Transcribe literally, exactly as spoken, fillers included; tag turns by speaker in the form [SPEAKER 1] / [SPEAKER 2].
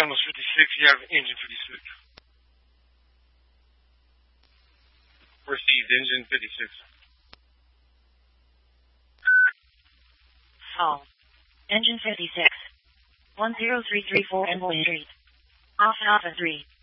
[SPEAKER 1] Channels fifty-six, you have Engine fifty-six. Received, Engine fifty-six.
[SPEAKER 2] Call. Engine fifty-six. one zero three three four Envoy Street. Off Alpha three.